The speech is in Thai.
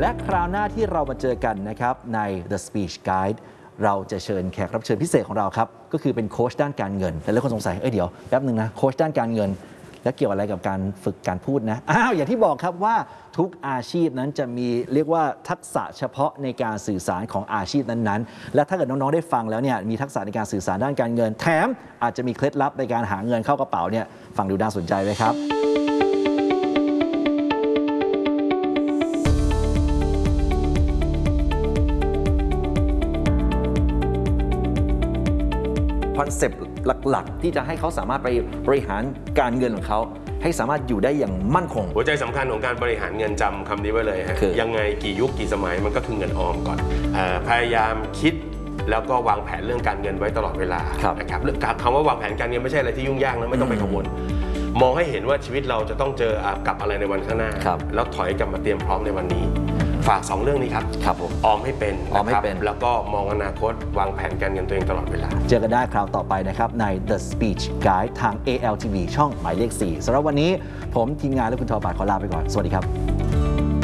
และคราวหน้าที่เรามาเจอกันนะครับใน The Speech Guide เราจะเชิญแขกรับเชิญพิเศษของเราครับก็คือเป็นโค้ชด้านการเงินแต่หลายคนสงสัยเดี๋ยวแป๊บนึงนะโค้ชด้านการเงินแล้วเกี่ยวอะไรกับการฝึกการพูดนะอย่างที่บอกครับว่าทุกอาชีพนั้นจะมีเรียกว่าทักษะเฉพาะในการสื่อสารของอาชีพนั้นๆและถ้าเกิดน้องๆได้ฟังแล้วเนี่ยมีทักษะในการสื่อสารด้านการเงินแถมอาจจะมีเคล็ดลับในการหาเงินเข้ากระเป๋าเนี่ยฟังดูน่าสนใจไหมครับคอนเซปต์หลักๆที่จะให้เขาสามารถไปบริหารการเงินของเขาให้สามารถอยู่ได้อย่างมั่นคงหัวใจสำคัญของการบริหารเงินจำคำนี้ไว้เลยฮะยังไงกี่ยุคกี่สมัยมันก็คือเงินออมก่อนพยายามคิดแล้วก็วางแผนเรื่องการเงินไว้ตลอดเวลานะครับคำว่าวางแผนการเงินไม่ใช่อะไรที่ยุ่งยากนะไม่ต้องไปกังวลมองให้เห็นว่าชีวิตเราจะต้องเจอกับอะไรในวันข้างหน้าแล้วถอยกลับมาเตรียมพร้อมในวันนี้ฝาก2เรื่องนี้ครับผมออมให้เป็นนะครับแล้วก็มองอนาคตวางแผนการเงินตัวเองตลอดเวลาเจอกันได้คราวต่อไปนะครับใน The Speech Guide ทาง ALTV ช่องหมายเลข 4สำหรับวันนี้ผมทีมงานและคุณทอปาขอลาไปก่อนสวัสดีครับ